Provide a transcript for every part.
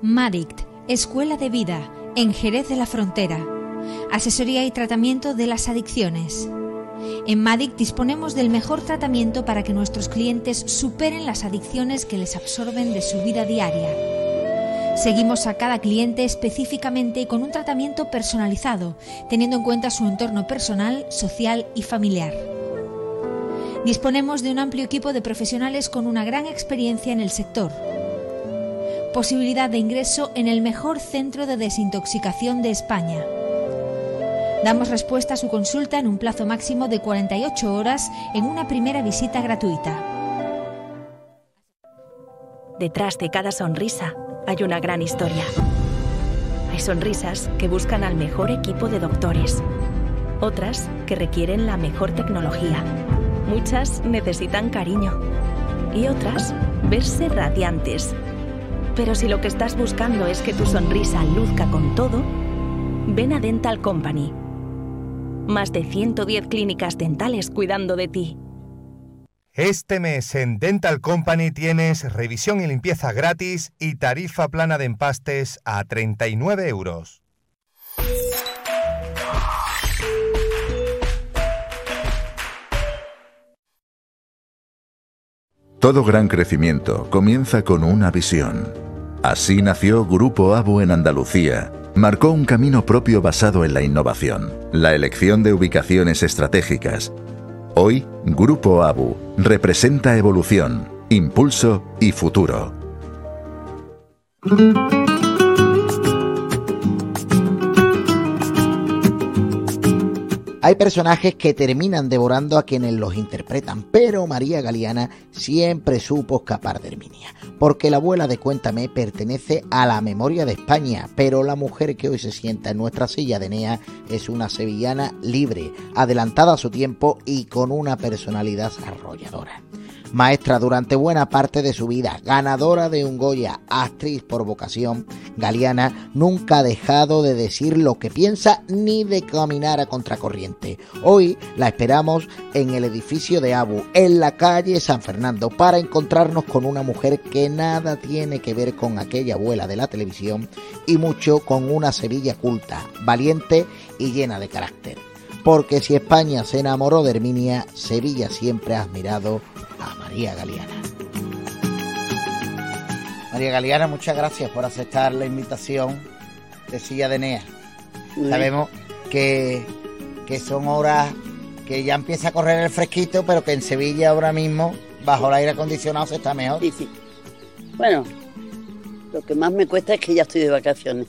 Madict, Escuela de Vida, en Jerez de la Frontera. Asesoría y tratamiento de las adicciones. En Madict disponemos del mejor tratamiento para que nuestros clientes superen las adicciones que les absorben de su vida diaria. Seguimos a cada cliente específicamente y con un tratamiento personalizado, teniendo en cuenta su entorno personal, social y familiar. Disponemos de un amplio equipo de profesionales con una gran experiencia en el sector. Posibilidad de ingreso en el mejor centro de desintoxicación de España. Damos respuesta a su consulta en un plazo máximo de 48 horas en una primera visita gratuita. Detrás de cada sonrisa hay una gran historia. Hay sonrisas que buscan al mejor equipo de doctores. Otras que requieren la mejor tecnología. Muchas necesitan cariño. Y otras, verse radiantes. Pero si lo que estás buscando es que tu sonrisa luzca con todo, ven a Dental Company. Más de 110 clínicas dentales cuidando de ti. Este mes en Dental Company tienes revisión y limpieza gratis y tarifa plana de empastes a 39 euros. Todo gran crecimiento comienza con una visión. Así nació Grupo ABU en Andalucía. Marcó un camino propio basado en la innovación, la elección de ubicaciones estratégicas. Hoy, Grupo ABU representa evolución, impulso y futuro. Hay personajes que terminan devorando a quienes los interpretan, pero María Galiana siempre supo escapar de Herminia, porque la abuela de Cuéntame pertenece a la memoria de España, pero la mujer que hoy se sienta en nuestra silla de Enea es una sevillana libre, adelantada a su tiempo y con una personalidad arrolladora. Maestra durante buena parte de su vida, ganadora de un Goya, actriz por vocación, Galiana nunca ha dejado de decir lo que piensa ni de caminar a contracorriente. Hoy la esperamos en el edificio de ABU, en la calle San Fernando, para encontrarnos con una mujer que nada tiene que ver con aquella abuela de la televisión y mucho con una Sevilla culta, valiente y llena de carácter. Porque si España se enamoró de Herminia, Sevilla siempre ha admirado a María Galiana. María Galiana, muchas gracias por aceptar la invitación de Silla de Enea. Sabemos que son horas que ya empieza a correr el fresquito, pero que en Sevilla ahora mismo, bajo el aire acondicionado, se está mejor. Sí, sí. Bueno, lo que más me cuesta es que ya estoy de vacaciones.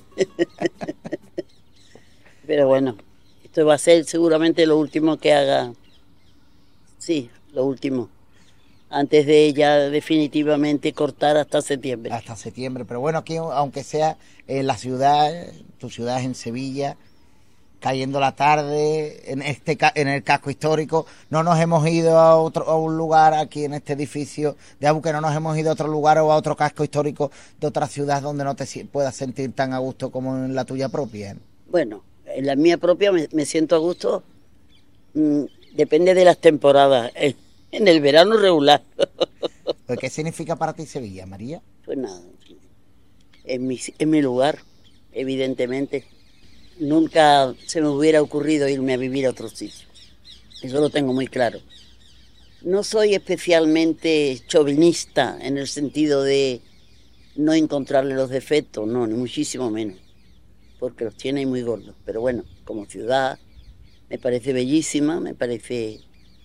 Pero bueno, esto va a ser seguramente lo último que haga. Sí, lo último. Antes de ella definitivamente cortar hasta septiembre. Hasta septiembre, pero bueno, aquí aunque sea en la ciudad, tu ciudad es en Sevilla, cayendo la tarde, en el casco histórico, no nos hemos ido a un lugar aquí en este edificio de ABU, que no nos hemos ido a otro lugar o a otro casco histórico de otra ciudad donde no te puedas sentir tan a gusto como en la tuya propia. Bueno, en la mía propia me siento a gusto, depende de las temporadas. En el verano regular. ¿Qué significa para ti Sevilla, María? Pues nada, es mi lugar, evidentemente. Nunca se me hubiera ocurrido irme a vivir a otro sitio. Eso lo tengo muy claro. No soy especialmente chauvinista en el sentido de no encontrarle los defectos, no, ni muchísimo menos, porque los tiene muy gordos. Pero bueno, como ciudad me parece bellísima, me parece...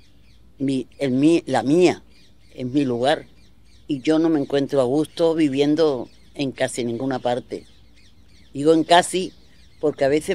la mía, es mi lugar, y yo no me encuentro a gusto viviendo en casi ninguna parte. Digo en casi porque a veces